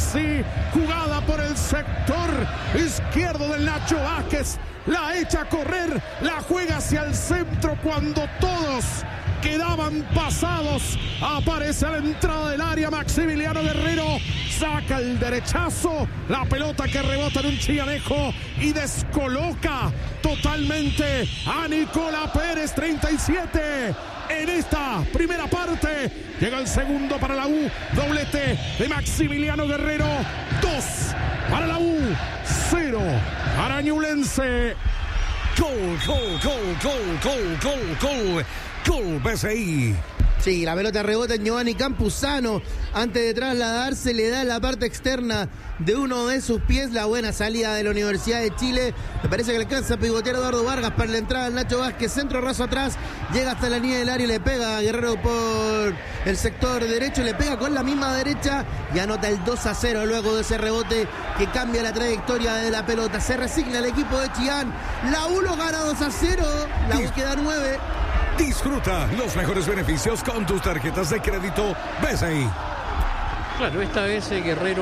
sí, jugada por el sector izquierdo del Nacho Vázquez. La echa a correr, la juega hacia el centro cuando todos quedaban pasados. Aparece a la entrada del área Maximiliano Guerrero. Saca el derechazo. La pelota que rebota en un chillanejo y descoloca totalmente a Nicolás Pérez. 37 en esta primera parte. Llega el segundo para la U. Doblete de Maximiliano Guerrero. 2 para la U. 0 para Ñublense. Gol, gol, gol, gol, gol, gol, gol. Gol, BCI. Sí, la pelota rebota en Giovanni Campuzano. Antes de trasladarse, le da la parte externa de uno de sus pies. La buena salida de la Universidad de Chile. Me parece que alcanza a pivotear a Eduardo Vargas para la entrada del Nacho Vázquez. Centro raso atrás. Llega hasta la línea del área y le pega a Guerrero por el sector derecho. Le pega con la misma derecha y anota el 2-0 luego de ese rebote que cambia la trayectoria de la pelota. Se resigna el equipo de Chillán. La U lo gana 2-0. La U queda 9. Disfruta los mejores beneficios con tus tarjetas de crédito BCI. Claro, esta vez Guerrero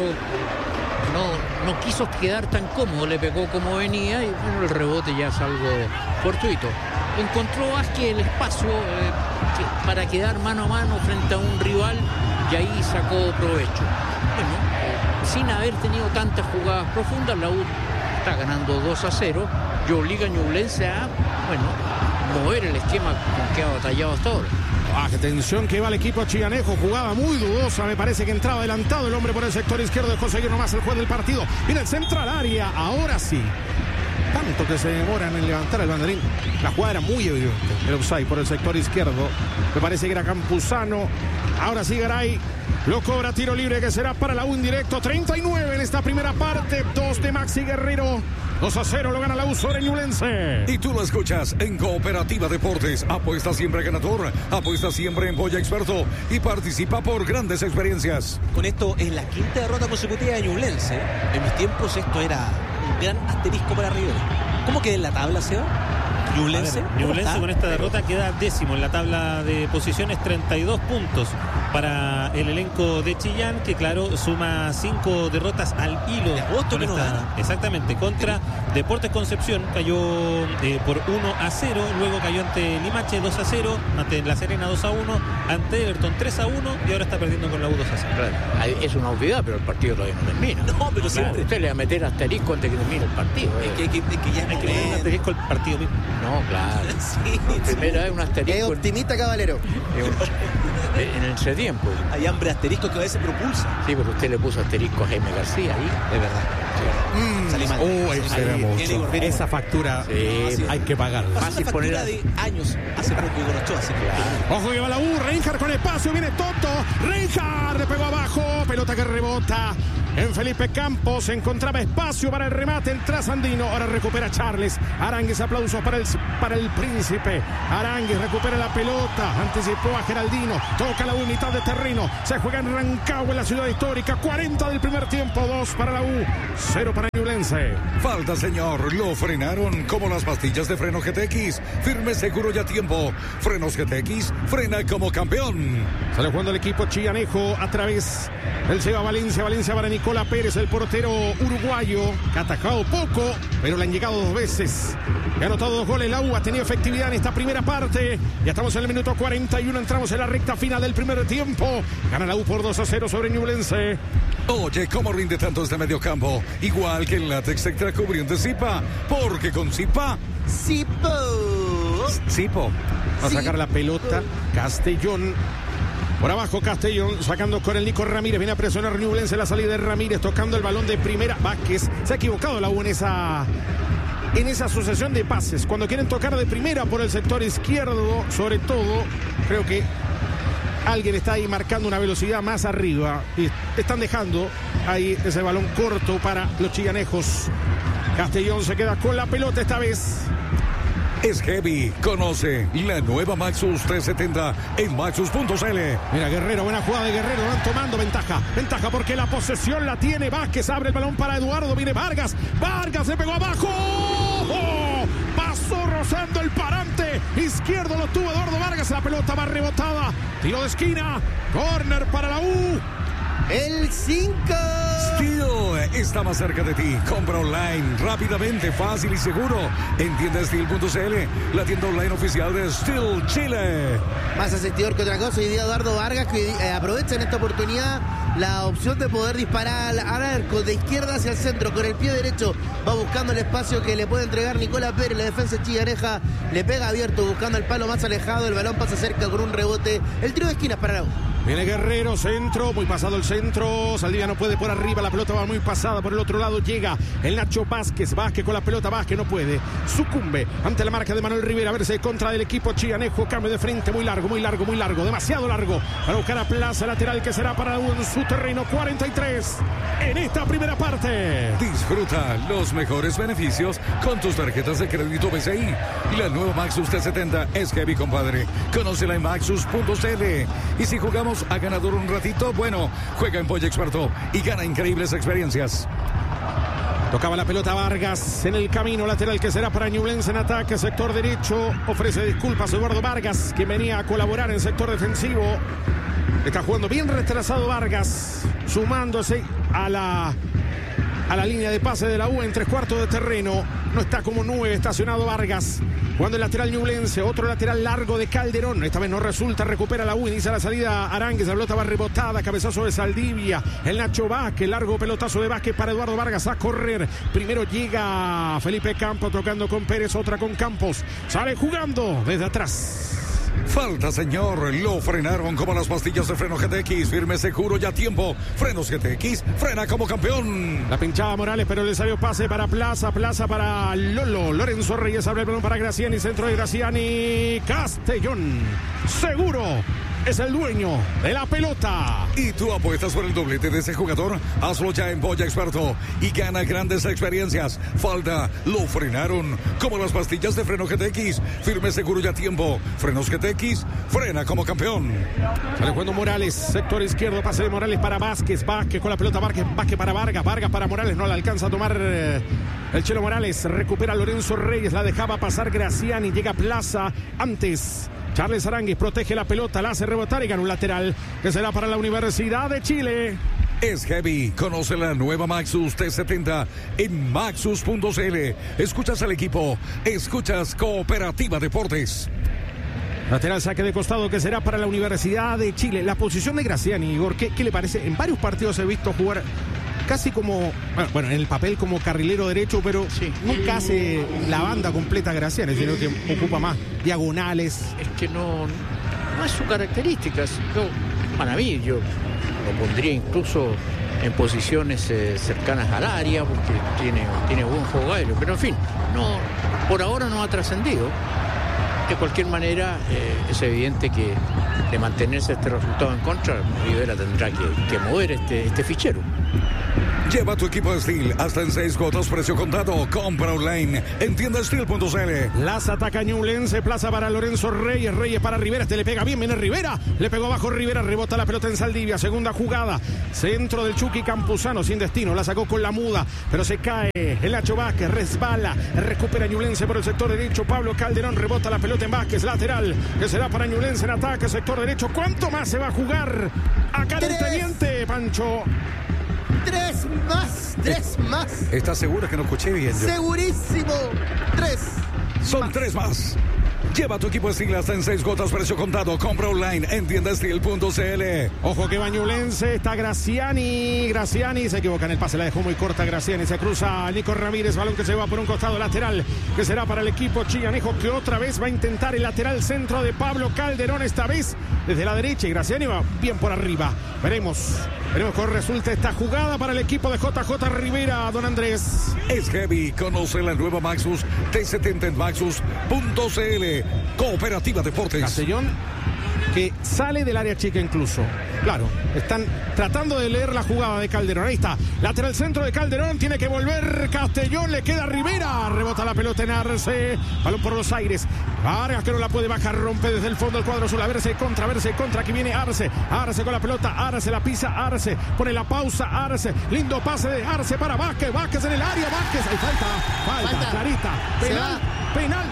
no quiso quedar tan cómodo, le pegó como venía y bueno, el rebote ya es algo fortuito. Encontró Vázquez el espacio para quedar mano a mano frente a un rival y ahí sacó provecho. Bueno, sin haber tenido tantas jugadas profundas, la U está ganando 2-0 y obliga a Ñublense a, mover el esquema con que ha batallado hasta ahora. Qué tensión que va el equipo chillanejo. Jugada muy dudosa. Me parece que entraba adelantado el hombre por el sector izquierdo. Dejó seguir nomás el juez del partido. Viene el central área. Ahora sí. Tanto que se demoran en levantar el banderín. La jugada era muy evidente. El offside por el sector izquierdo. Me parece que era Campuzano. Ahora sí Garay. Lo cobra tiro libre que será para la U en directo. 39 en esta primera parte. 2 de Maxi Guerrero. 2-0 lo gana la U sobre Ñublense. Y tú lo escuchas en Cooperativa Deportes. Apuesta siempre ganador. Apuesta siempre en Boya Experto. Y participa por grandes experiencias. Con esto es la quinta derrota consecutiva de Ñublense. En mis tiempos esto era un gran asterisco para River. ¿Cómo queda en la tabla, Seba? Ñublense con esta derrota queda décimo en la tabla de posiciones, 32 puntos para el elenco de Chillán, que claro, suma 5 derrotas al hilo. De agosto que no gana. Exactamente, contra Deportes Concepción cayó por 1-0, luego cayó ante Limache 2-0, ante La Serena 2-1, ante Everton 3-1 y ahora está perdiendo con la U 2-0. Claro, es una obviedad, pero el partido todavía no termina. No, pero siempre. Usted le va a meter asterisco antes que termine el partido. Es que ya hay que meter un asterisco al partido mismo. No, claro. Sí, primero es un asterisco. Es optimista, caballero. En el entretiempo. Hay hambre asterisco que a veces propulsa. Sí, pero usted le puso asterisco a Jaime García ahí. Es verdad. Salí mal. Ese era mucho. Esa factura hay que pagarla. Fácil poner de años hace poco Igor Ochoa, así que Ojo que va la U, Reinhardt con espacio, viene Toto, Reinhardt le pegó abajo, pelota que rebota en Felipe Campos, encontraba espacio para el remate en Trasandino, ahora recupera Charles, Aránguiz, aplausos para el príncipe, Aránguiz recupera la pelota, anticipó a Geraldino, toca la U, mitad de terreno, se juega en Rancagua en la ciudad histórica, 40 del primer tiempo, 2 para la U, 0 para Ñublense. Falta, señor, lo frenaron como las pastillas de freno GTX, firme, seguro y a tiempo. Frenos GTX, frena como campeón. Sale jugando el equipo chillanejo a través del Seba Valencia para Nicolás Pérez, el portero uruguayo, que ha atacado poco, pero le han llegado 2 veces. Ha anotado 2 goles la U, ha tenido efectividad en esta primera parte. Ya estamos en el minuto 41, entramos en la recta final del primer tiempo. Gana la U por 2-0 sobre Ñublense. Oye, ¿cómo rinde tanto este mediocampo? Igual que el látex extra cubriente Zipa, porque con Zipa... Zipo. Va a sacar la pelota Castellón. Por abajo Castellón sacando con el Nico Ramírez. Viene a presionar Ñublense, la salida de Ramírez tocando el balón de primera. Vázquez se ha equivocado la U en esa sucesión de pases. Cuando quieren tocar de primera por el sector izquierdo, sobre todo, creo que alguien está ahí marcando una velocidad más arriba y están dejando ahí ese balón corto para los chillanejos. Castellón se queda con la pelota esta vez. Es heavy. Conoce la nueva Maxus 370 en Maxus.cl. Mira Guerrero, buena jugada de Guerrero, van tomando ventaja porque la posesión la tiene Vázquez, abre el balón para Eduardo, viene Vargas le pegó abajo, pasó rozando el parante izquierdo, lo tuvo Eduardo Vargas, la pelota va rebotada, tiro de esquina, córner para la U. El 5. Steel está más cerca de ti. Compra online rápidamente, fácil y seguro en tiendasteel.cl, la tienda online oficial de Steel Chile. Más asistidor que otra cosa. Hoy día Eduardo Vargas, que aprovecha en esta oportunidad la opción de poder disparar al arco de izquierda hacia el centro. Con el pie derecho va buscando el espacio que le puede entregar Nicolás Pérez. La defensa chillaneja le pega abierto buscando el palo más alejado. El balón pasa cerca con un rebote. El tiro de esquinas para Araujo. Viene Guerrero, centro, muy pasado el centro. Saldivia no puede por arriba, la pelota va muy pasada. Por el otro lado llega el Nacho Vázquez. Vázquez con la pelota, Vázquez no puede. Sucumbe ante la marca de Manuel Rivera. A verse contra del equipo chillanejo. Cambio de frente, muy largo. Demasiado largo. Para buscar a Plaza, lateral que será para en su terreno. 43 en esta primera parte. Disfruta los mejores beneficios con tus tarjetas de crédito BCI. La nueva Maxus T70 es heavy, compadre. Conócela en maxus.cl. Y si jugamos a ganador un ratito, bueno, juega en Polla Experto y gana increíbles experiencias. Tocaba la pelota Vargas en el camino lateral que será para Ñublense en ataque, sector derecho. Ofrece disculpas Eduardo Vargas, que venía a colaborar en sector defensivo. Está jugando bien retrasado Vargas, sumándose a la línea de pase de la U en 3/4 de terreno. No está como 9 estacionado Vargas. Cuando el lateral Ñublense, otro lateral largo de Calderón. Esta vez no resulta, recupera la U, inicia la salida Aránguez, la pelota va rebotada, cabezazo de Saldivia. El Nacho Vázquez, largo pelotazo de Vázquez para Eduardo Vargas a correr. Primero llega Felipe Campos tocando con Pérez, otra con Campos. Sale jugando desde atrás. Falta, señor. Lo frenaron como las pastillas de freno GTX. Firme, seguro y a tiempo. Frenos GTX. Frena como campeón. La pinchaba Morales, pero le salió pase para Plaza. Plaza para Lolo. Lorenzo Reyes abre el balón para Graciani. Centro de Graciani. Castellón. Seguro es el dueño de la pelota. ¿Y tú apuestas por el doblete de ese jugador? Hazlo ya en Polla Experto y gana grandes experiencias. Falta, lo frenaron como las pastillas de freno GTX. Firme, seguro y a tiempo. Frenos GTX, frena como campeón. Sale jugando Morales, sector izquierdo, pase de Morales para Vázquez. Vázquez con la pelota, Vázquez para Vargas. Vargas para Morales, no la alcanza a tomar el Chelo Morales. Recupera Lorenzo Reyes, la dejaba pasar Graciani. Llega Plaza antes. Charles Aránguez protege la pelota, la hace rebotar y gana un lateral que será para la Universidad de Chile. Es heavy. Conoce la nueva Maxus T70 en maxus.cl. Escuchas al equipo, escuchas Cooperativa Deportes. Lateral saque de costado que será para la Universidad de Chile. La posición de Graciani, Igor, ¿qué le parece? En varios partidos he visto jugar casi como, bueno, en el papel como carrilero derecho, pero sí, nunca hace la banda completa Graciani, sino que ocupa más diagonales. Es que no es su característica. Para mí, yo lo pondría incluso en posiciones cercanas al área, porque tiene buen juego aéreo, pero en fin, por ahora no ha trascendido. De cualquier manera, es evidente que de mantenerse este resultado en contra, Rivera tendrá que mover este fichero. Lleva tu equipo de Steel hasta en 6 cuotas, precio contado. Compra online en tiendasteel.cl. Las ataca Ñublense, Plaza para Lorenzo Reyes. Reyes para Rivera, este le pega bien, viene Rivera. Le pegó abajo Rivera, rebota la pelota en Saldivia. Segunda jugada, centro del Chucky Campuzano, sin destino. La sacó con la muda, pero se cae. El Nacho Vázquez resbala, recupera Ñublense por el sector derecho. Pablo Calderón rebota la pelota en Vázquez, lateral, que será para Ñublense en ataque, sector derecho. ¿Cuánto más se va a jugar acá en el Teniente, Pancho? 3 más. ¿Estás segura que no escuché bien yo? Segurísimo. 3. Son 3 más. Lleva tu equipo de Steel hasta en 6 cuotas, precio contado. Compra online en tiendasteel.cl. Ojo que va Ñublense, está Graciani. Graciani se equivoca en el pase, la dejó muy corta Graciani. Se cruza Nico Ramírez, balón que se va por un costado lateral, que será para el equipo chillanejo, que otra vez va a intentar el lateral centro de Pablo Calderón, esta vez desde la derecha. Y Graciani va bien por arriba. Veremos cómo resulta esta jugada para el equipo de JJ Rivera, don Andrés. Es heavy. Conoce la nueva Maxus T70 en maxus.cl. Cooperativa Deportes. Castellón, que sale del área chica incluso. Claro, están tratando de leer la jugada de Calderón. Ahí está, lateral centro de Calderón, tiene que volver Castellón, le queda Rivera, rebota la pelota en Arce, balón por los aires. Vargas que no la puede bajar, rompe desde el fondo del cuadro azul, a verse contra, aquí viene Arce con la pelota, Arce la pisa, Arce pone la pausa, Arce, lindo pase de Arce para Vázquez en el área, Vázquez, hay falta, clarita, penal.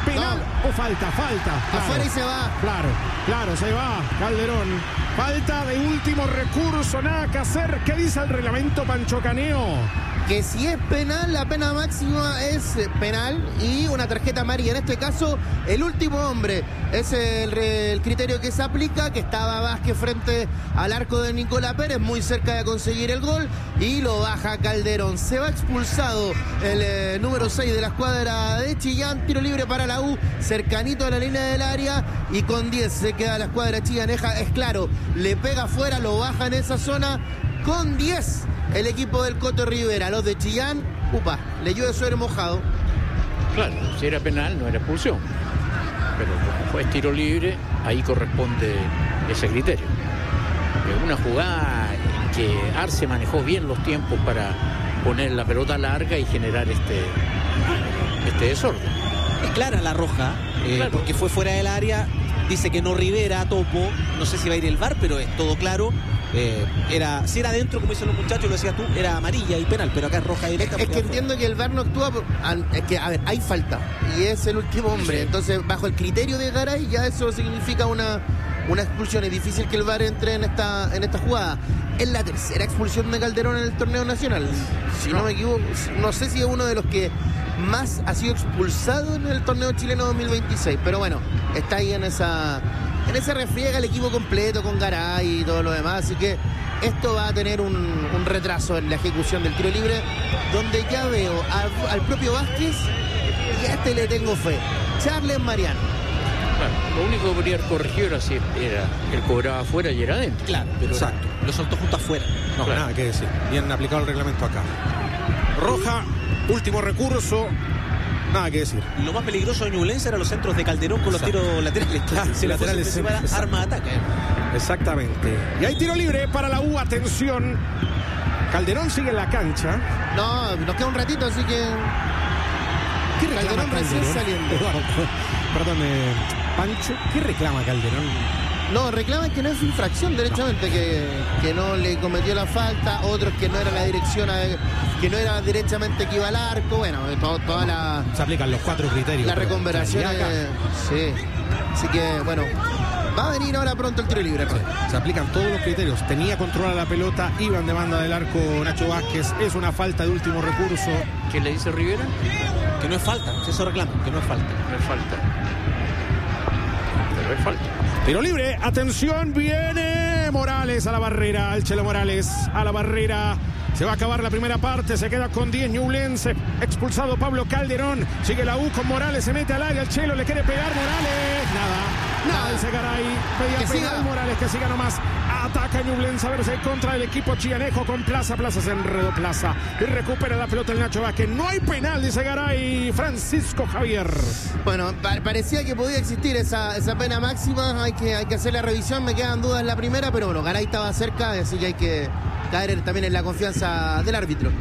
penal o falta. Claro. Afuera y se va. Claro, se va Calderón. Falta de último recurso, nada que hacer. ¿Qué dice el reglamento, Pancho Caneo? Que si es penal, la pena máxima es penal y una tarjeta amarilla. En este caso, el último hombre es el criterio que se aplica, que estaba Vázquez frente al arco de Nicolás Pérez, muy cerca de conseguir el gol, y lo baja Calderón. Se va expulsado el número 6 de la escuadra de Chillán. Tiro libre para la U, cercanito a la línea del área, y con 10 se queda la escuadra chillaneja. Es claro, le pega afuera, lo baja en esa zona. Con 10 el equipo del Coto Rivera. Los de Chillán, le llueve suero mojado. Claro, si era penal no era expulsión, pero como fue tiro libre, ahí corresponde ese criterio. Una jugada en que Arce manejó bien los tiempos para poner la pelota larga y generar este desorden. Es clara la roja, Claro. porque fue fuera del área. Dice que no Rivera, topo. No sé si va a ir el VAR, pero es todo claro. Si era adentro, como dicen los muchachos, lo decías tú, era amarilla y penal, pero acá es roja directa. Es que entiendo que el VAR no actúa es que, a ver, hay falta y es el último hombre, Sí. entonces bajo el criterio de Garay ya eso significa una expulsión. Es difícil que el VAR entre en esta jugada. Es la tercera expulsión de Calderón en el torneo nacional, si no me equivoco. No sé si es uno de los que más ha sido expulsado en el torneo chileno 2026, pero bueno, está ahí en esa refriega el equipo completo con Garay y todo lo demás, así que esto va a tener un retraso en la ejecución del tiro libre, donde ya veo al propio Vázquez, y a este le tengo fe, Charles Mariano. Claro, lo único que podría haber corregido era si él cobraba afuera y era adentro. Claro, pero Exacto. lo soltó justo afuera. No, Claro. nada que decir. Bien aplicado el reglamento acá. Roja, último recurso. Nada que decir. Lo más peligroso de Ñublense eran los centros de Calderón con los tiros laterales. Claro, Si laterales, se fuera exacto. arma de ataque. Exactamente. Y hay tiro libre para la U. Atención. Calderón sigue en la cancha. No, nos queda un ratito, así que ¿Qué reclama Calderón recién saliendo. Eduardo, perdón, Pancho, ¿qué reclama Calderón? No, reclaman que no es infracción derechamente, que no le cometió la falta, otros que no era la dirección, que no era derechamente que iba al arco, bueno, toda la Se aplican los 4 criterios. la pero reconversación, claridad acá. sí. Así que, bueno, va a venir ahora pronto el tiro libre. Se aplican todos los criterios. Tenía controlada la pelota, iban de banda del arco Nacho Vázquez. Es una falta de último recurso. ¿Qué le dice Rivera? Que no es falta, eso reclama, que no es falta. No es falta. Pero es falta. Tiro libre, atención, viene Morales a la barrera, al Chelo Morales a la barrera. Se va a acabar la primera parte, se queda con 10 Ñublense. Expulsado Pablo Calderón. Sigue la U con Morales, se mete al área, el Chelo le quiere pegar, Morales. Nada, dice Garay. Pedía Que penal, siga. Morales, que siga nomás. Ataca Ñublense, a ver si hay contra el equipo chianejo con Plaza. Plaza se enredó Plaza y recupera la pelota el Nacho Vázquez. No hay penal, dice Garay. Francisco Javier. Bueno, parecía que podía existir esa pena máxima, hay que hacer la revisión, me quedan dudas en la primera, pero bueno, Garay estaba cerca, así que hay que caer también en la confianza del árbitro.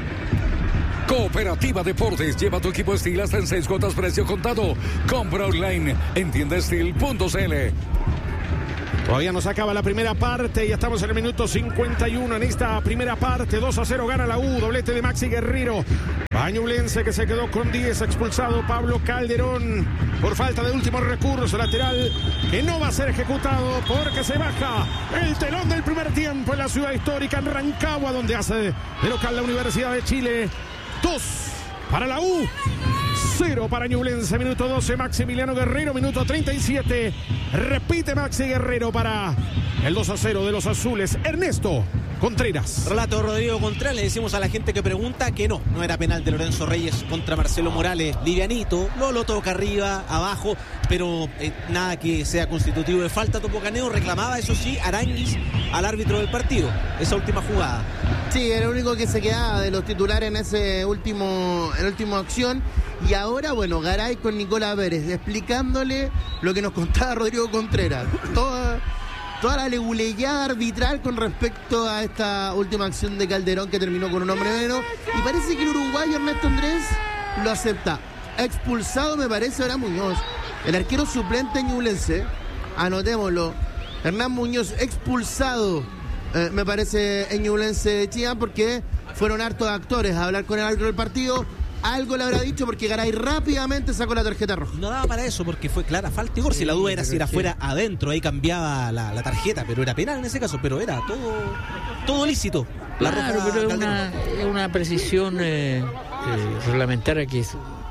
Cooperativa Deportes, lleva tu equipo Steel hasta en 6 cuotas precio contado. Compra online en tiendasteel.cl. Todavía no se acaba la primera parte, ya estamos en el minuto 51 en esta primera parte. 2-0 gana la U, doblete de Maxi Guerrero. Ñublense que se quedó con 10, expulsado Pablo Calderón por falta de último recurso lateral que no va a ser ejecutado porque se baja el telón del primer tiempo en la ciudad histórica en Rancagua, donde hace de local la Universidad de Chile. 2 para la U, 0 para Ñublense, minuto 12 Maximiliano Guerrero, minuto 37 repite Maxi Guerrero para el 2-0 de los azules. Ernesto Contreras. Relato de Rodrigo Contreras, le decimos a la gente que pregunta que no era penal de Lorenzo Reyes contra Marcelo Morales, livianito, lo toca arriba, abajo, pero nada que sea constitutivo de falta. Topo Caneo reclamaba, eso sí, Aranguis al árbitro del partido, esa última jugada. Sí, era el único que se quedaba de los titulares en esa última acción. Y ahora, bueno, Garay con Nicolás Pérez, explicándole lo que nos contaba Rodrigo Contreras. Toda la leguleyada arbitral con respecto a esta última acción de Calderón que terminó con un hombre menos. Y parece que el uruguayo Ernesto Andrés lo acepta. Expulsado, me parece, Hernán Muñoz. El arquero suplente ñublense, anotémoslo. Hernán Muñoz expulsado, me parece, en Ñublense de Chillán, porque fueron hartos actores a hablar con el árbitro del partido. algo le habrá dicho porque Garay rápidamente sacó la tarjeta roja. No daba para eso porque fue clara falta y gol. Si la duda era si era fuera adentro, ahí cambiaba la tarjeta, pero era penal en ese caso, pero era todo lícito. La claro, roja pero Calderón. es una precisión reglamentaria que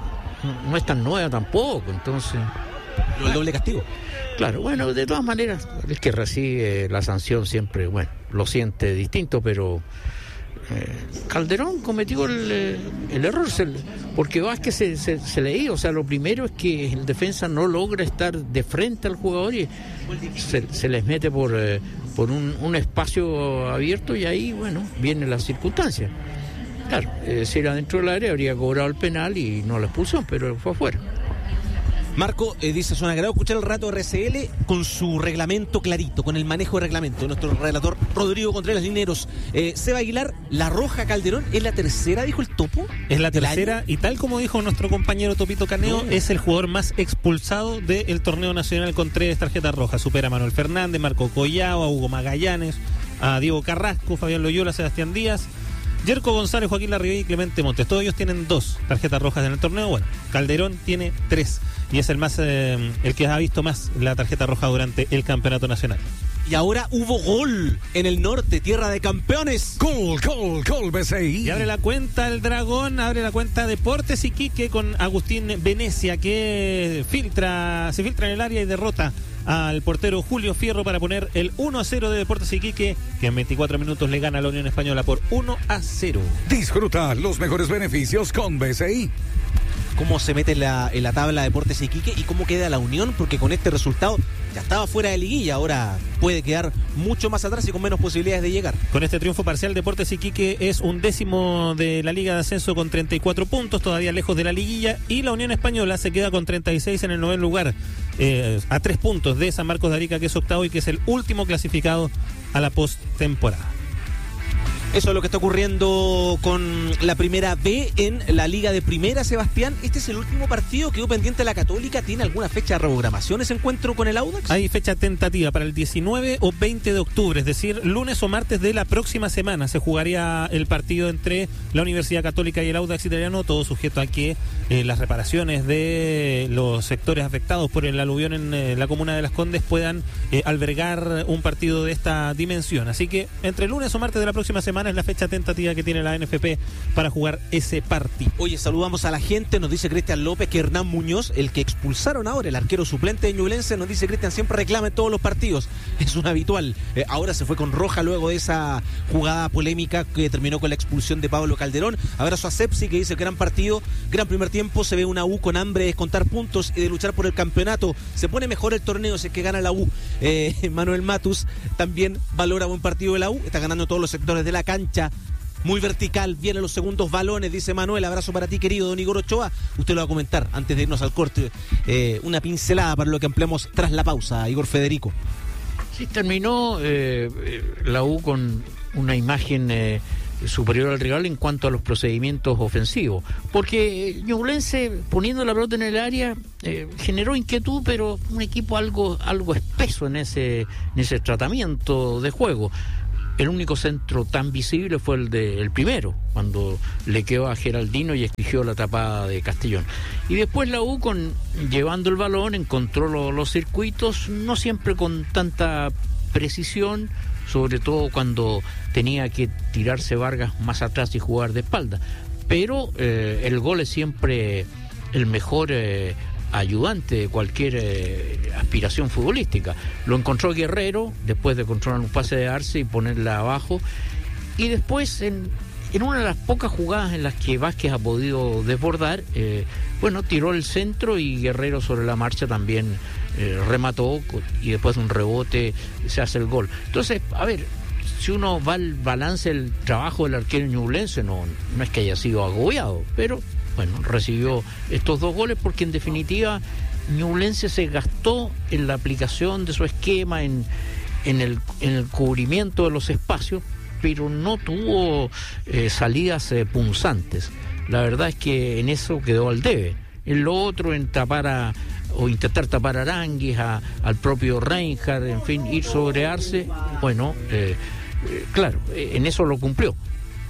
no es tan nueva tampoco, entonces... El doble castigo. Claro, bueno, de todas maneras, el que recibe la sanción siempre, bueno, lo siente distinto, pero Calderón cometió el error, porque Vázquez se leía, o sea, lo primero es que el defensa no logra estar de frente al jugador y se les mete por un espacio abierto y ahí, bueno, viene la circunstancia. Claro, si era dentro del área habría cobrado el penal y no la expulsión, pero fue afuera. Marco dice, suena agrado escuchar el rato RCL con su reglamento clarito, con el manejo de reglamento. Nuestro relator Rodrigo Contreras Lineros. Seba Aguilar, la roja Calderón, ¿es la tercera, dijo el Topo? Es la tercera y tal como dijo nuestro compañero Topito Caneo, es el jugador más expulsado del torneo nacional con 3 tarjetas rojas. Supera a Manuel Fernández, Marco Collao, a Hugo Magallanes, a Diego Carrasco, Fabián Loyola, Sebastián Díaz, Yerko González, Joaquín Larribey y Clemente Montes. Todos ellos tienen 2 tarjetas rojas en el torneo. Bueno, Calderón tiene 3 y es el que ha visto más la tarjeta roja durante el campeonato nacional. Y ahora hubo gol en el norte, tierra de campeones. Gol, BCI. Y abre la cuenta el Dragón, abre la cuenta Deportes Iquique con Agustín Venecia, que se filtra en el área y derrota al portero Julio Fierro para poner el 1-0 de Deportes Iquique, que en 24 minutos le gana a la Unión Española por 1-0. Disfruta los mejores beneficios con BCI. Cómo se mete en la tabla de Deportes Iquique y cómo queda la Unión, porque con este resultado ya estaba fuera de liguilla, ahora puede quedar mucho más atrás y con menos posibilidades de llegar. Con este triunfo parcial, Deportes Iquique es 11º de la Liga de Ascenso con 34 puntos, todavía lejos de la liguilla, y la Unión Española se queda con 36 en el 9º lugar, a 3 puntos de San Marcos de Arica, que es 8º y que es el último clasificado a la postemporada. Eso es lo que está ocurriendo con la Primera B en la Liga de Primera, Sebastián. Este es el último partido, quedó pendiente la Católica. ¿Tiene alguna fecha de reprogramación ese encuentro con el Audax? Hay fecha tentativa para el 19 o 20 de octubre, es decir, lunes o martes de la próxima semana se jugaría el partido entre la Universidad Católica y el Audax Italiano, todo sujeto a que las reparaciones de los sectores afectados por el aluvión en la comuna de Las Condes puedan albergar un partido de esta dimensión. Así que entre lunes o martes de la próxima semana es la fecha tentativa que tiene la NFP para jugar ese partido. Oye, saludamos a la gente, nos dice Cristian López que Hernán Muñoz, el que expulsaron ahora, el arquero suplente de Ñublense, nos dice Cristian, siempre reclama en todos los partidos, es un habitual. Ahora se fue con roja luego de esa jugada polémica que terminó con la expulsión de Pablo Calderón. Abrazo a Sepsi, que dice gran partido, gran primer tiempo, se ve una U con hambre de descontar puntos y de luchar por el campeonato. Se pone mejor el torneo si es que gana la U. Manuel Matus también valora buen partido de la U, está ganando todos los sectores de la cancha, muy vertical, vienen los segundos balones, dice Manuel. Abrazo para ti, querido don Igor Ochoa. Usted lo va a comentar antes de irnos al corte, una pincelada para lo que ampliamos tras la pausa, Igor Federico. Sí, terminó la U con una imagen superior al rival en cuanto a los procedimientos ofensivos, porque Ñublense, poniendo la pelota en el área, generó inquietud, pero un equipo algo espeso en ese tratamiento de juego. El único centro tan visible fue el primero, cuando le quedó a Geraldino y exigió la tapada de Castellón. Y después la U, llevando el balón, encontró los circuitos, no siempre con tanta precisión, sobre todo cuando tenía que tirarse Vargas más atrás y jugar de espalda. Pero el gol es siempre el mejor ayudante de cualquier aspiración futbolística. Lo encontró Guerrero después de controlar un pase de Arce y ponerla abajo, y después en una de las pocas jugadas en las que Vázquez ha podido desbordar, tiró el centro y Guerrero sobre la marcha también remató, y después de un rebote se hace el gol. Entonces, a ver, si uno va al balance del trabajo del arquero ñublense, no es que haya sido agobiado, pero bueno, recibió estos 2 goles porque en definitiva Ñublense se gastó en la aplicación de su esquema, en el cubrimiento de los espacios, pero no tuvo salidas punzantes. La verdad es que en eso quedó al debe. En lo otro, en intentar tapar a Aránguiz, al propio Reinhardt, en fin, ir sobre Arce, claro, en eso lo cumplió.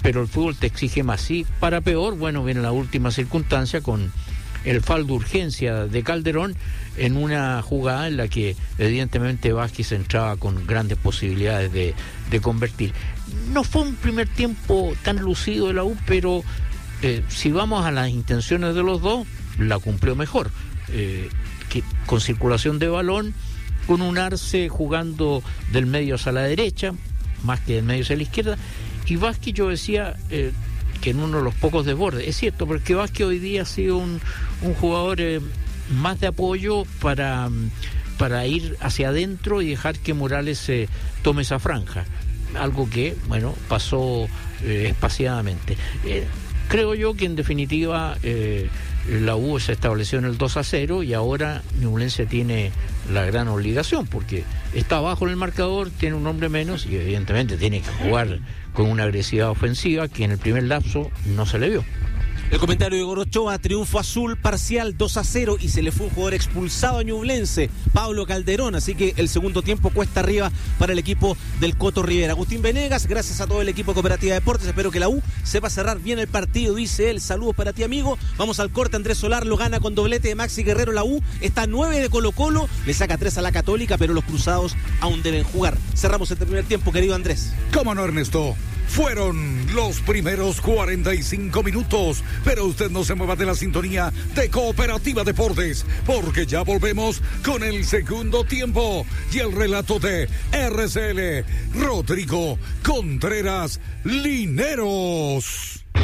pero el fútbol te exige más. Sí, para peor, bueno, viene la última circunstancia con el foul de urgencia de Calderón en una jugada en la que evidentemente Vázquez entraba con grandes posibilidades de convertir. No fue un primer tiempo tan lucido de la U, pero si vamos a las intenciones de los dos, la cumplió mejor, que con circulación de balón, con un Arce jugando del medio hacia la derecha, más que del medio hacia la izquierda, y Vázquez, yo decía que en uno de los pocos desbordes, es cierto, porque Vázquez hoy día ha sido un jugador más de apoyo para ir hacia adentro y dejar que Morales tome esa franja, algo que, bueno, pasó espaciadamente. Creo yo que en definitiva la U se estableció en el 2-0 y ahora Ñublense tiene la gran obligación, porque está abajo en el marcador, tiene un hombre menos y evidentemente tiene que jugar con una agresividad ofensiva que en el primer lapso no se le vio. El comentario de Gorochoa: triunfo azul parcial 2-0 y se le fue un jugador expulsado a Ñublense, Pablo Calderón, así que el segundo tiempo cuesta arriba para el equipo del Coto Rivera. Agustín Venegas, gracias a todo el equipo de Cooperativa Deportes, espero que la U sepa cerrar bien el partido, dice él. Saludos para ti, amigo. Vamos al corte. Andrés Solar lo gana con doblete de Maxi Guerrero. La U está 9 de Colo-Colo, le saca 3 a la Católica, pero los cruzados aún deben jugar. Cerramos este primer tiempo, querido Andrés. ¿Cómo no, Ernesto? Fueron los primeros 45 minutos, pero usted no se mueva de la sintonía de Cooperativa Deportes, porque ya volvemos con el segundo tiempo y el relato de RCL Rodrigo Contreras Lineros.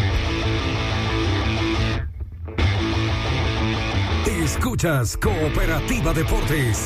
Escuchas Cooperativa Deportes.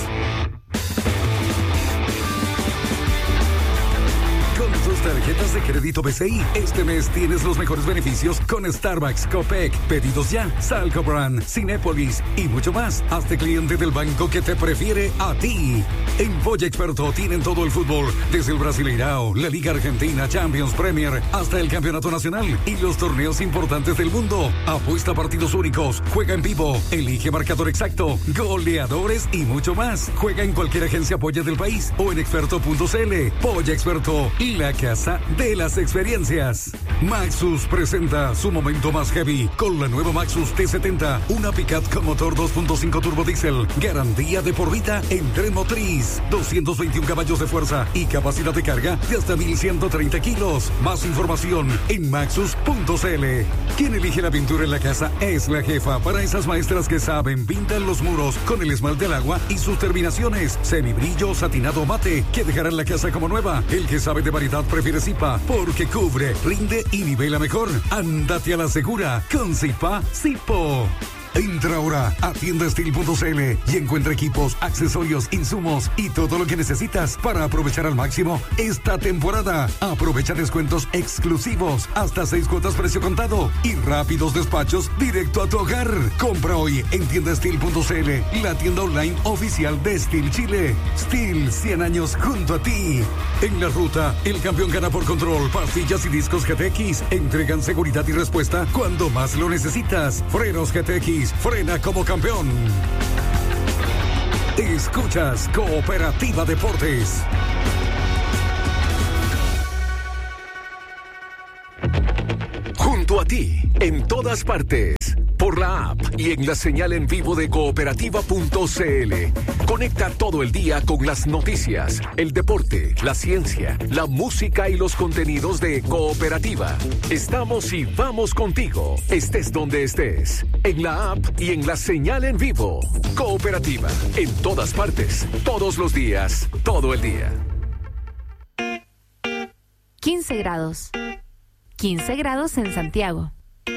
Con tus tarjetas de crédito BCI, este mes tienes los mejores beneficios con Starbucks, Copec, Pedidos Ya, Salco Brand, Cinépolis y mucho más. Hazte cliente del banco que te prefiere a ti. En Polla Experto tienen todo el fútbol, desde el Brasileirao, la Liga Argentina, Champions, Premier, hasta el Campeonato Nacional y los torneos importantes del mundo. Apuesta a partidos únicos, juega en vivo, elige marcador exacto, goleadores y mucho más. Juega en cualquier agencia Polla del país o en experto.cl. Polla Experto, la casa de las experiencias. Maxus presenta su momento más heavy con la nueva Maxus T70, una pickup con motor 2.5 turbo diésel, garantía de por vida en tren motriz, 221 caballos de fuerza y capacidad de carga de hasta 1.130 kilos. Más información en maxus.cl. Quien elige la pintura en la casa es la jefa. Para esas maestras que saben, pintan los muros con el esmalte al agua y sus terminaciones, semibrillo, satinado, mate, que dejarán la casa como nueva. El que sabe de variedad prefiere Zipa, porque cubre, rinde y nivela mejor. Ándate a la segura con Zipa Zipo. Entra ahora a tiendastil.cl y encuentra equipos, accesorios, insumos y todo lo que necesitas para aprovechar al máximo esta temporada. Aprovecha descuentos exclusivos, hasta 6 cuotas precio contado y rápidos despachos directo a tu hogar. Compra hoy en tiendastil.cl, la tienda online oficial de Steel Chile. Steel, 100 años junto a ti. En la ruta, el campeón gana por control. Pastillas y discos GTX entregan seguridad y respuesta cuando más lo necesitas. Frenos GTX, frena como campeón. Escuchas Cooperativa Deportes. Junto a ti, en todas partes, por la app y en la señal en vivo de cooperativa.cl. Conecta todo el día con las noticias, el deporte, la ciencia, la música y los contenidos de Cooperativa. Estamos y vamos contigo, estés donde estés, en la app y en la señal en vivo. Cooperativa, en todas partes, todos los días, todo el día. 15 grados. 15 grados en Santiago.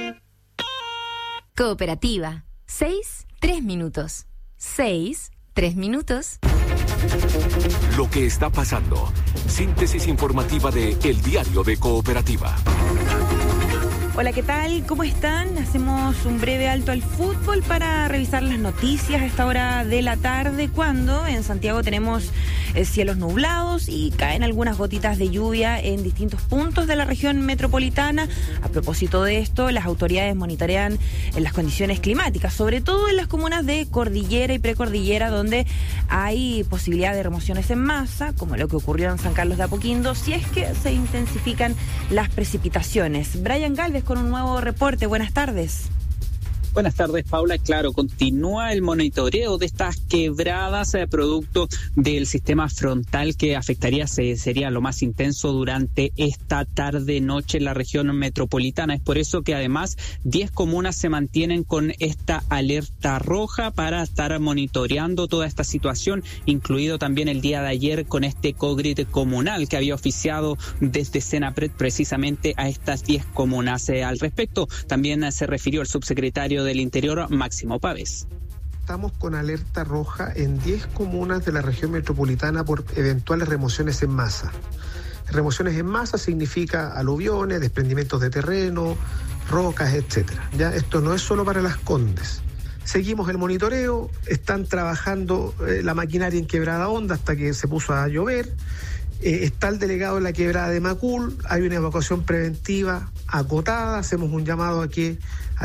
Cooperativa. 6, 3 minutos. 6, 3 minutos. Lo que está pasando. Síntesis informativa de El Diario de Cooperativa. Hola, ¿qué tal? ¿Cómo están? Hacemos un breve alto al fútbol para revisar las noticias a esta hora de la tarde, cuando en Santiago tenemos cielos nublados y caen algunas gotitas de lluvia en distintos puntos de la región metropolitana. A propósito de esto, las autoridades monitorean las condiciones climáticas, sobre todo en las comunas de cordillera y precordillera, donde hay posibilidad de remociones en masa, como lo que ocurrió en San Carlos de Apoquindo, si es que se intensifican las precipitaciones. Brian Galvez con un nuevo reporte. Buenas tardes. Buenas tardes, Paula. Claro, continúa el monitoreo de estas quebradas producto del sistema frontal que afectaría, sería lo más intenso durante esta tarde-noche en la región metropolitana. Es por eso que además 10 comunas se mantienen con esta alerta roja para estar monitoreando toda esta situación, incluido también el día de ayer con este COGRID comunal que había oficiado desde Senapred precisamente a estas 10 comunas. Al respecto, también se refirió el subsecretario del Interior, Máximo Pavés. Estamos con alerta roja en 10 comunas de la región metropolitana por eventuales remociones en masa. Remociones en masa significa aluviones, desprendimientos de terreno, rocas, etcétera. Ya esto no es solo para Las Condes. Seguimos el monitoreo, están trabajando la maquinaria en Quebrada Honda hasta que se puso a llover. Está el delegado en la quebrada de Macul, hay una evacuación preventiva acotada, hacemos un llamado a que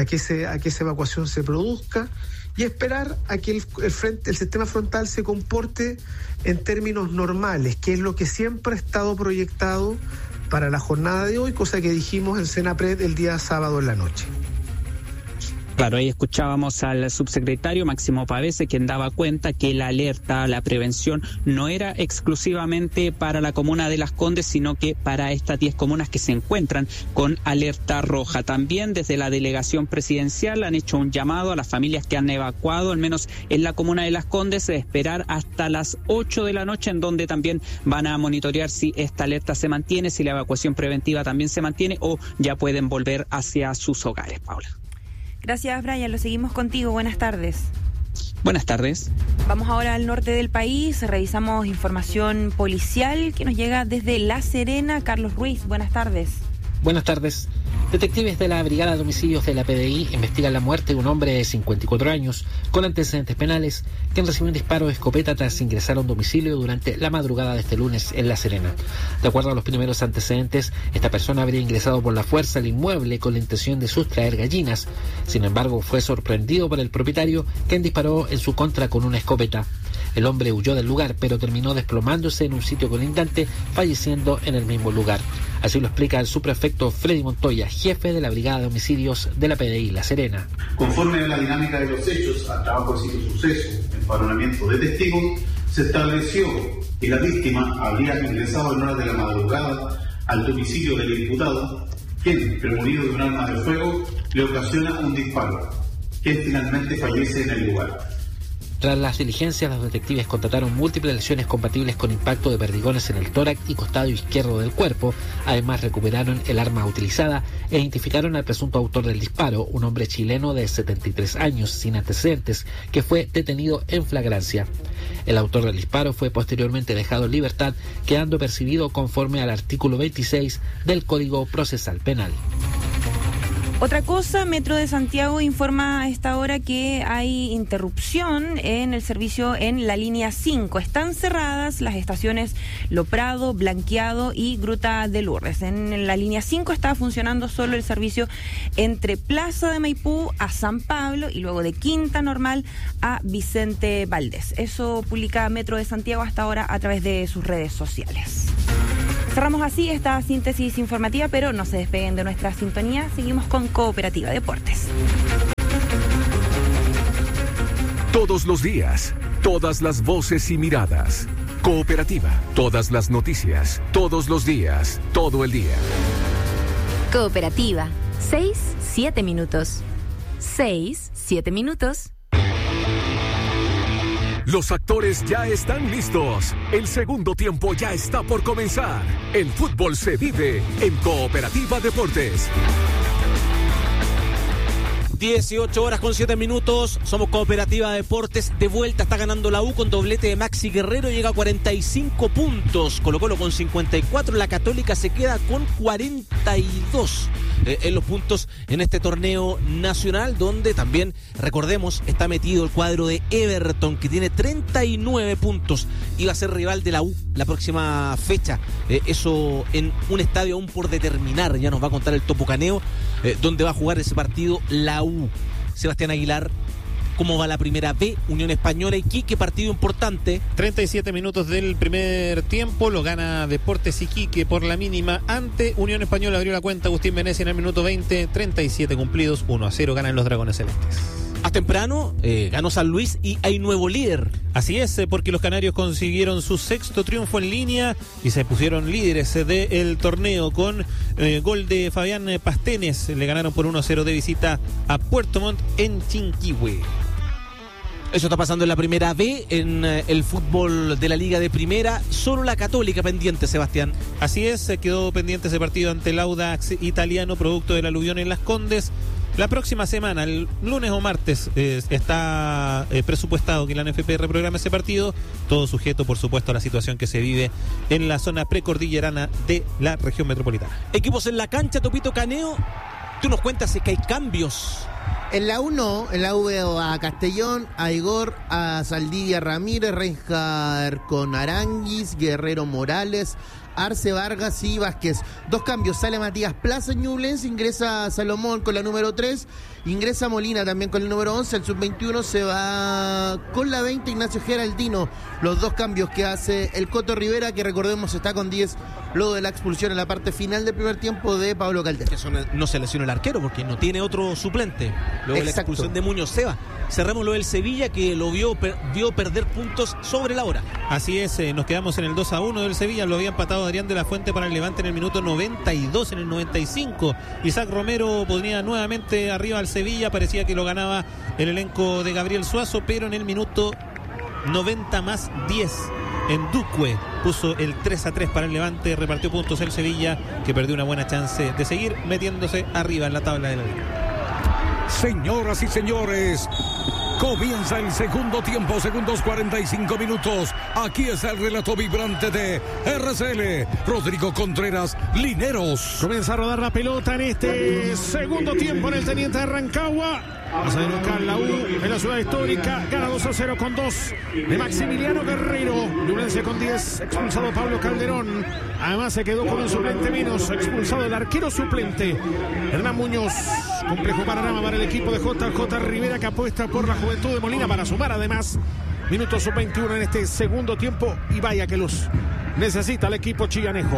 esa evacuación se produzca y esperar a que el sistema frontal se comporte en términos normales, que es lo que siempre ha estado proyectado para la jornada de hoy, cosa que dijimos en Senapred el día sábado en la noche. Claro, ahí escuchábamos al subsecretario Máximo Pavese, quien daba cuenta que la alerta, la prevención, no era exclusivamente para la comuna de Las Condes, sino que para estas 10 comunas que se encuentran con alerta roja. También desde la delegación presidencial han hecho un llamado a las familias que han evacuado, al menos en la comuna de Las Condes, de esperar hasta las 8 de la noche, en donde también van a monitorear si esta alerta se mantiene, si la evacuación preventiva también se mantiene o ya pueden volver hacia sus hogares, Paula. Gracias, Brian. Lo seguimos contigo. Buenas tardes. Buenas tardes. Vamos ahora al norte del país. Revisamos información policial que nos llega desde La Serena. Carlos Ruiz, buenas tardes. Buenas tardes. Detectives de la Brigada de Homicidios de la PDI investigan la muerte de un hombre de 54 años con antecedentes penales, quien recibió un disparo de escopeta tras ingresar a un domicilio durante la madrugada de este lunes en La Serena. De acuerdo a los primeros antecedentes, esta persona habría ingresado por la fuerza al inmueble con la intención de sustraer gallinas. Sin embargo, fue sorprendido por el propietario, quien disparó en su contra con una escopeta. El hombre huyó del lugar, pero terminó desplomándose en un sitio colindante, falleciendo en el mismo lugar. Así lo explica el subprefecto Freddy Montoya, jefe de la Brigada de Homicidios de la PDI La Serena. Conforme a la dinámica de los hechos, al trabajo de sitio suceso, empadronamiento de testigos, se estableció que la víctima habría ingresado en horas de la madrugada al domicilio del imputado, quien, premonido de un arma de fuego, le ocasiona un disparo, quien finalmente fallece en el lugar. Tras las diligencias, los detectives constataron múltiples lesiones compatibles con impacto de perdigones en el tórax y costado izquierdo del cuerpo. Además, recuperaron el arma utilizada e identificaron al presunto autor del disparo, un hombre chileno de 73 años, sin antecedentes, que fue detenido en flagrancia. El autor del disparo fue posteriormente dejado en libertad, quedando percibido conforme al artículo 26 del Código Procesal Penal. Otra cosa, Metro de Santiago informa a esta hora que hay interrupción en el servicio en la línea 5. Están cerradas las estaciones Lo Prado, Blanqueado y Gruta de Lourdes. En la línea 5 está funcionando solo el servicio entre Plaza de Maipú a San Pablo y luego de Quinta Normal a Vicente Valdés. Eso publica Metro de Santiago hasta ahora a través de sus redes sociales. Cerramos así esta síntesis informativa, pero no se despeguen de nuestra sintonía. Seguimos con Cooperativa Deportes. Todos los días, todas las voces y miradas. Cooperativa, todas las noticias, todos los días, todo el día. Cooperativa, 6-7 minutos. 6-7 minutos. Los actores ya están listos. El segundo tiempo ya está por comenzar. El fútbol se vive en Cooperativa Deportes. 18 horas con 7 minutos. Somos Cooperativa Deportes. De vuelta está ganando la U con doblete de Maxi Guerrero. Llega a 45 puntos. Colo-Colo con 54. La Católica se queda con 42 en los puntos en este torneo nacional, donde también, recordemos, está metido el cuadro de Everton, que tiene 39 puntos y va a ser rival de la U la próxima fecha. Eso en un estadio aún por determinar. Ya nos va a contar el Topo Caneo donde va a jugar ese partido la U. Sebastián Aguilar, ¿cómo va la primera B? Unión Española Iquique, partido importante. 37 minutos del primer tiempo, lo gana Deportes Iquique por la mínima ante Unión Española. Abrió la cuenta Agustín Venecia en el minuto 20, 37 cumplidos, 1-0 ganan los Dragones Celestes. Más temprano ganó San Luis y hay nuevo líder. Así es, porque los canarios consiguieron su 6º triunfo en línea y se pusieron líderes del torneo con gol de Fabián Pastenes. Le ganaron por 1-0 de visita a Puerto Montt en Chinquihue. Eso está pasando en la primera B, en el fútbol de la Liga de Primera. Solo la Católica pendiente, Sebastián. Así es, quedó pendiente ese partido ante el Audax italiano, producto del aluvión en Las Condes. La próxima semana, el lunes o martes, está presupuestado que la NFP reprograme ese partido, todo sujeto, por supuesto, a la situación que se vive en la zona precordillerana de la región metropolitana. Equipos en la cancha, Topito Caneo, tú nos cuentas que hay cambios. En la U no, en la U veo a Castellón, a Igor, a Saldivia Ramírez, Reinhardt con Aranguis, Guerrero Morales, Arce Vargas y Vázquez. 2 cambios, sale Matías Plaza en Ñublense, ingresa Salomón con la número 3, ingresa Molina también con el número 11, el sub-21 se va con la 20 Ignacio Geraldino. Los 2 cambios que hace el Coto Rivera, que recordemos está con 10 luego de la expulsión en la parte final del primer tiempo de Pablo Calderón. Eso no se lesionó el arquero porque no tiene otro suplente. Luego de la expulsión de Muñoz Seba. Cerramos lo del Sevilla, que lo vio perder puntos sobre la hora. Así es, nos quedamos en el 2-1 del Sevilla. Lo había empatado Adrián de la Fuente para el Levante en el minuto 92, en el 95. Isaac Romero ponía nuevamente arriba al Sevilla. Parecía que lo ganaba el elenco de Gabriel Suazo, pero en el minuto 90 más 10 en Duque puso el 3-3 para el Levante. Repartió puntos el Sevilla, que perdió una buena chance de seguir metiéndose arriba en la tabla de la liga. Señoras y señores, comienza el segundo tiempo, segundos 45 minutos. Aquí está el relato vibrante de RCL, Rodrigo Contreras, Lineros. Comienza a rodar la pelota en este segundo tiempo en el Teniente de Rancagua. Hace de local la U en la ciudad histórica, gana 2-0 con 2 de Maximiliano Guerrero. Ñublense con 10, expulsado Pablo Calderón. Además se quedó con un suplente menos, expulsado el arquero suplente Hernán Muñoz. Complejo panorama para el equipo de JJ Rivera, que apuesta por la juventud de Molina para sumar además minutos sub-21 en este segundo tiempo. Y vaya que los necesita el equipo chillanejo.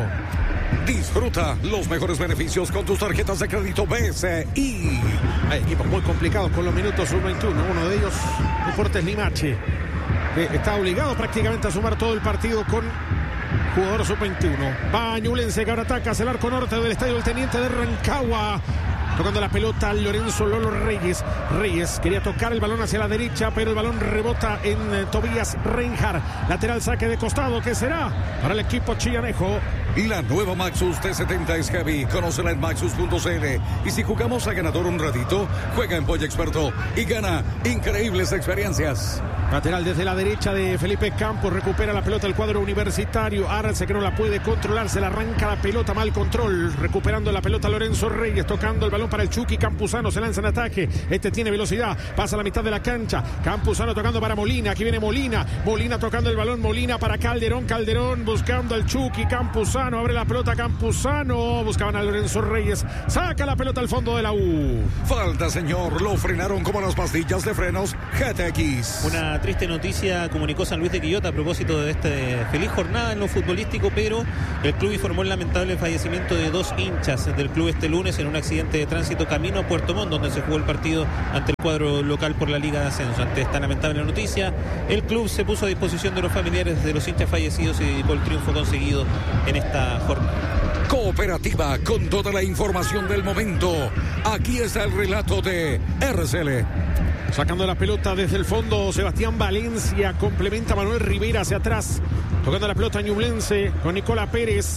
Disfruta los mejores beneficios con tus tarjetas de crédito BCI. Hay equipos muy complicados con los minutos sub-21. Uno de ellos, Deportes Limache, que está obligado prácticamente a sumar todo el partido con jugador sub-21. Va Ñublense, que ahora ataca hacia el arco norte del estadio del Teniente de Rancagua. Tocando la pelota Lorenzo Lolo Reyes. Reyes quería tocar el balón hacia la derecha, pero el balón rebota en Tobías Reinhardt. Lateral saque de costado, que será para el equipo chillanejo. La nueva Maxus T70 es heavy. Conócela en Maxus.cl. Y si jugamos a ganador un ratito, juega en Polla Experto y gana increíbles experiencias. Lateral desde la derecha de Felipe Campos. Recupera la pelota el cuadro universitario. Arce, que no la puede controlar. Se la arranca la pelota, mal control. Recuperando la pelota Lorenzo Reyes. Tocando el balón para el Chucky Campuzano. Se lanza en ataque. Este tiene velocidad. Pasa a la mitad de la cancha. Campuzano tocando para Molina. Aquí viene Molina. Molina tocando el balón. Molina para Calderón. Calderón buscando al Chucky Campuzano. Abre la pelota Campuzano. Buscaban a Lorenzo Reyes. Saca la pelota al fondo de la U. Falta, señor. Lo frenaron como las pastillas de frenos GTX. Una triste noticia comunicó San Luis de Quillota a propósito de esta feliz jornada en lo futbolístico, pero el club informó el lamentable fallecimiento de 2 hinchas del club este lunes en un accidente de tránsito camino a Puerto Montt, donde se jugó el partido ante el cuadro local por la Liga de Ascenso. Ante esta lamentable noticia, el club se puso a disposición de los familiares de los hinchas fallecidos y dedicó el triunfo conseguido en esta jornada. Cooperativa, con toda la información del momento. Aquí está el relato de RCL. Sacando la pelota desde el fondo, Sebastián Valencia complementa a Manuel Rivera hacia atrás. Tocando la pelota Ñublense con Nicola Pérez.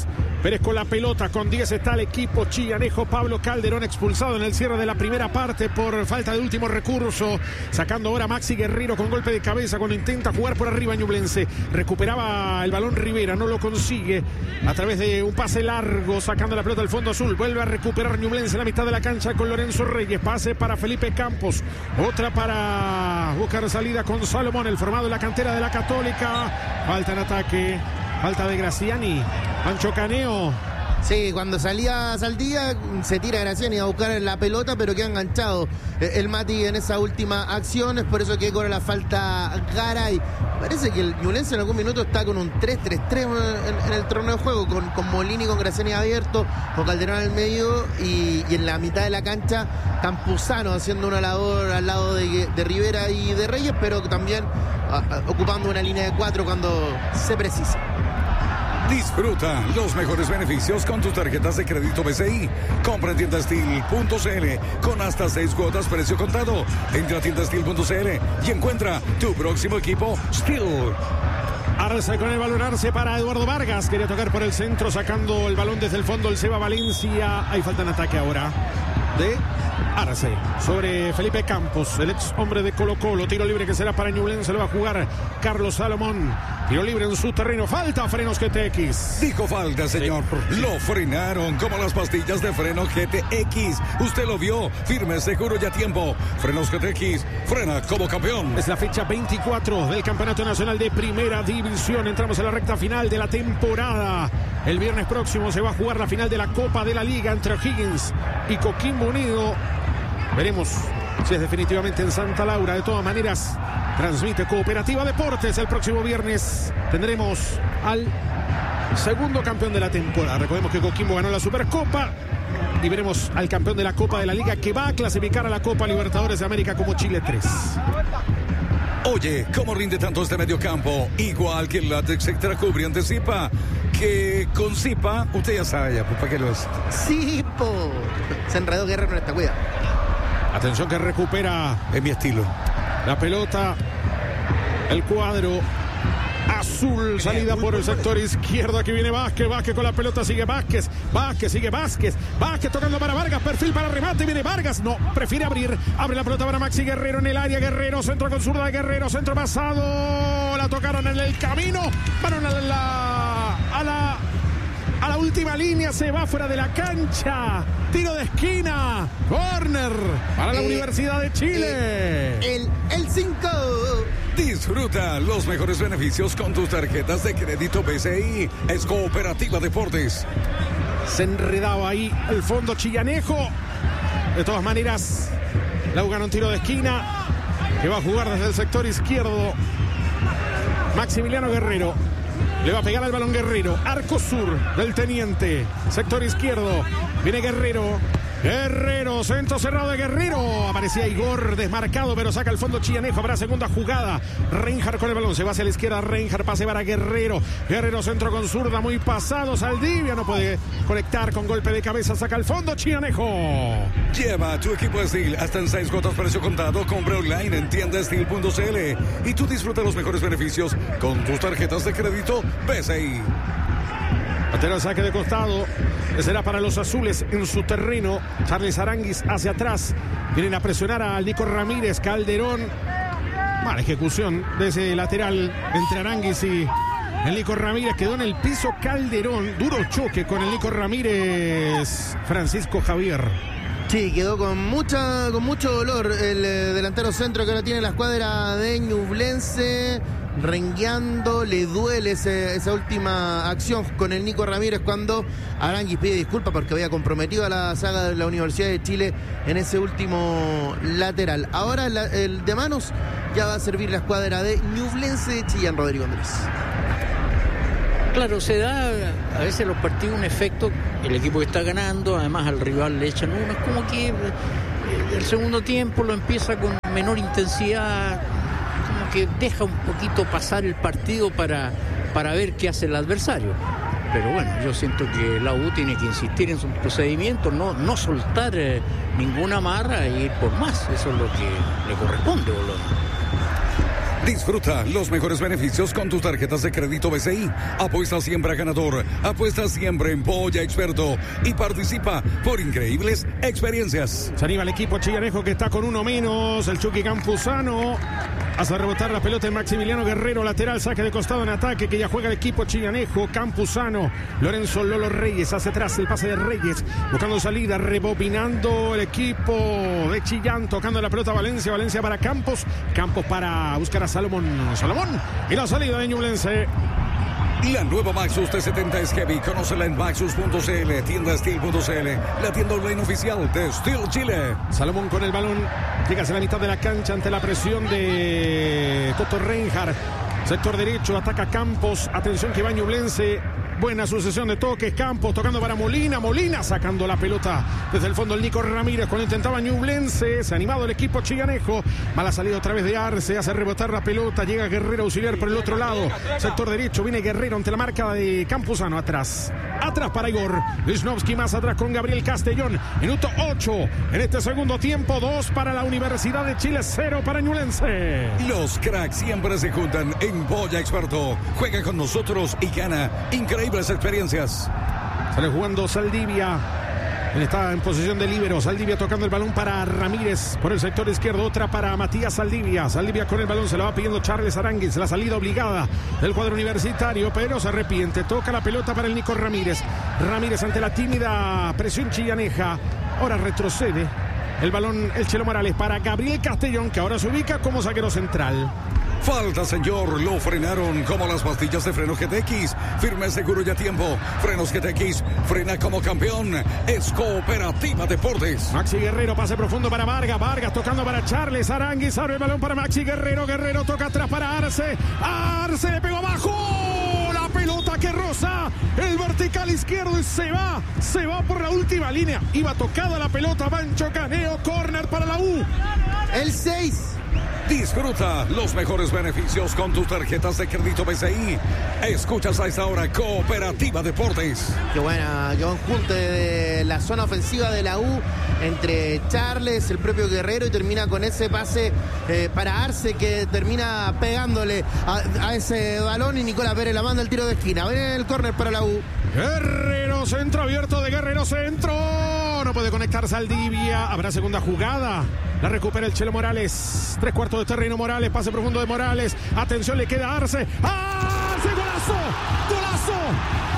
Pérez con la pelota, con 10 está el equipo chillanejo. Pablo Calderón expulsado en el cierre de la primera parte por falta de último recurso. Sacando ahora Maxi Guerrero con golpe de cabeza cuando intenta jugar por arriba Ñublense. Recuperaba el balón Rivera, no lo consigue. A través de un pase largo, sacando la pelota al fondo azul. Vuelve a recuperar Ñublense en la mitad de la cancha con Lorenzo Reyes. Pase para Felipe Campos. Otra para buscar salida con Salomón, el formado en la cantera de la Católica. Falta en ataque. Falta de Graciani. Pancho Caneo. Sí, cuando salía Saldía, se tira Graciani a buscar la pelota, pero queda enganchado el Mati en esa última acción. Es por eso que cobra la falta Garay. Parece que el Ñublense en algún minuto está con un 3-3-3 en el torneo de juego, con Molini, con Graciani abierto, con Calderón al medio y en la mitad de la cancha Campuzano haciendo una labor al lado de Rivera y de Reyes, pero también ocupando una línea de 4 cuando se precisa. Disfruta los mejores beneficios con tus tarjetas de crédito BCI. Compra en tiendastil.cl con hasta 6 cuotas precio contado. Entra a tiendastil.cl y encuentra tu próximo equipo Steel. Arce con el balón, Arce para Eduardo Vargas. Quería tocar por el centro, sacando el balón desde el fondo el Seba Valencia. Hay falta en ataque ahora de Arce sobre Felipe Campos, el ex hombre de Colo Colo. Tiro libre que será para Ñublense, lo va a jugar Carlos Salomón. Tiro libre en su terreno. Falta frenos GTX. Dijo falta, señor. Lo frenaron como las pastillas de freno GTX. Usted lo vio. Firme, seguro y a tiempo. Frenos GTX. Frena como campeón. Es la fecha 24 del Campeonato Nacional de Primera División. Entramos en la recta final de la temporada. El viernes próximo se va a jugar la final de la Copa de la Liga entre O'Higgins y Coquimbo Unido. Veremos si es definitivamente en Santa Laura. De todas maneras, transmite Cooperativa Deportes. El próximo viernes tendremos al segundo campeón de la temporada. Recordemos que Coquimbo ganó la Supercopa y veremos al campeón de la Copa de la Liga, que va a clasificar a la Copa Libertadores de América como Chile 3. Oye, ¿cómo rinde tanto este mediocampo? Igual que el látex Extra Cubre anticipa que con Zipa, usted ya sabe ya, pues para qué lo es. Zipo. Se enredó Guerrero en esta cuida. Atención que recupera, es mi estilo, la pelota, el cuadro azul, salida por el sector izquierdo. Aquí viene Vázquez, Vázquez con la pelota, sigue Vázquez, Vázquez sigue Vázquez, Vázquez tocando para Vargas, perfil para remate, viene Vargas, no, prefiere abrir, abre la pelota para Maxi Guerrero en el área, Guerrero, centro con zurda de Guerrero, centro pasado, la tocaron en el camino, van a la última línea, se va fuera de la cancha, tiro de esquina, corner para la Universidad de Chile. El 5. Disfruta los mejores beneficios con tus tarjetas de crédito BCI. Es Cooperativa Deportes. Se enredaba ahí el fondo chillanejo. De todas maneras, Lau gana un tiro de esquina que va a jugar desde el sector izquierdo. Maximiliano Guerrero. Le va a pegar al balón Guerrero. Arco sur del Teniente. Sector izquierdo. Viene Guerrero. Guerrero, centro cerrado de Guerrero. Aparecía Igor desmarcado, pero saca el fondo chillanejo. Habrá segunda jugada. Reinhardt con el balón. Se va hacia la izquierda. Reinhardt, pase para Guerrero. Guerrero, centro con zurda, muy pasado. Saldivia no puede conectar con golpe de cabeza. Saca el fondo chillanejo. Lleva tu equipo de Steel hasta en 6 cuotas precio contado. Compra online en tiendastil.cl y tú disfruta los mejores beneficios con tus tarjetas de crédito BCI. Lateral saque de costado. Será para los azules en su terreno. Charles Aranguis hacia atrás. Vienen a presionar a Nico Ramírez. Calderón. Mala ejecución de ese lateral entre Aranguis y el Nico Ramírez. Quedó en el piso Calderón. Duro choque con el Nico Ramírez. Francisco Javier. Sí, quedó con mucho dolor el delantero centro que ahora tiene la escuadra de Ñublense. Rengueando, le duele esa última acción con el Nico Ramírez cuando Aranguis pide disculpas porque había comprometido a la saga de la Universidad de Chile en ese último lateral. Ahora el de manos ya va a servir la escuadra de Ñublense de Chillán. Rodrigo Andrés. Claro, se da a veces los partidos un efecto, el equipo que está ganando, además al rival le echan uno, es como que el segundo tiempo lo empieza con menor intensidad, como que deja un poquito pasar el partido para ver qué hace el adversario. Pero bueno, yo siento que la U tiene que insistir en su procedimiento, no soltar ninguna amarra e ir por más, eso es lo que le corresponde, boludo. Disfruta los mejores beneficios con tus tarjetas de crédito BCI. Apuesta siempre a ganador. Apuesta siempre en Boya Experto. Y participa por increíbles experiencias. Se anima el equipo chillanejo que está con uno menos. El Chucky Campuzano hace rebotar la pelota de Maximiliano Guerrero. Lateral, saque de costado en ataque que ya juega el equipo chillanejo. Campuzano. Lorenzo Lolo Reyes hace atrás el pase de Reyes. Buscando salida, rebobinando el equipo de Chillán. Tocando la pelota Valencia. Valencia para Campos. Campos para buscar a Salomón. Y la salida de Ñublense. La nueva Maxus T70 es heavy. Conócela en maxus.cl, tienda steel.cl, la tienda online oficial de Steel Chile. Salomón con el balón. Llega hacia la mitad de la cancha ante la presión de Toto Reinhardt. Sector derecho, ataca Campos. Atención que va Ñublense. Buena sucesión de toques. Campos tocando para Molina. Molina sacando la pelota desde el fondo el Nico Ramírez cuando intentaba Ñublense. Se ha animado el equipo chillanejo. Mala salida otra vez de Arce. Hace rebotar la pelota. Llega Guerrero auxiliar por el otro lado. Sector derecho. Viene Guerrero ante la marca de Campuzano. Atrás. Atrás para Igor. Wisnowski más atrás con Gabriel Castellón. Minuto 8 en este segundo tiempo. 2 para la Universidad de Chile. 0 para Ñublense. Los cracks siempre se juntan en Boya Experto. Juega con nosotros y gana increíbles experiencias. Sale jugando Saldivia. Él está en posición de líbero. Saldivia tocando el balón para Ramírez por el sector izquierdo. Otra para Matías Saldivia. Saldivia con el balón. Se la va pidiendo Charles Aránguiz. La salida obligada del cuadro universitario, pero se arrepiente. Toca la pelota para el Nico Ramírez. Ramírez ante la tímida presión chillaneja. Ahora retrocede el balón el Chelo Morales para Gabriel Castellón, que ahora se ubica como zaguero central. Falta, señor. Lo frenaron como las pastillas de freno GTX. Firme, seguro y a tiempo. Frenos GTX. Frena como campeón. Es Cooperativa Deportes. Maxi Guerrero, pase profundo para Vargas. Vargas tocando para Charles Aránguiz. Abre el balón para Maxi Guerrero. Guerrero toca atrás para Arce. Arce le pegó abajo. La pelota que roza el vertical izquierdo y se va por la última línea. Iba tocada la pelota. Pancho Caneo. Corner para la U. El 6. Disfruta los mejores beneficios con tus tarjetas de crédito BCI. Escuchas a esta hora Cooperativa Deportes. Qué buena, qué buen junte de la zona ofensiva de la U entre Charles, el propio Guerrero, y termina con ese pase para Arce, que termina pegándole a ese balón, y Nicolás Pérez la manda el tiro de esquina. Ven el córner para la U. Guerrero, centro abierto de Guerrero, centro. No puede conectar Saldivia. Habrá segunda jugada. La recupera el Chelo Morales. 3/4 de terreno Morales. Pase profundo de Morales. Atención, le queda Arce. ¡Arce! ¡Golazo! ¡Golazo!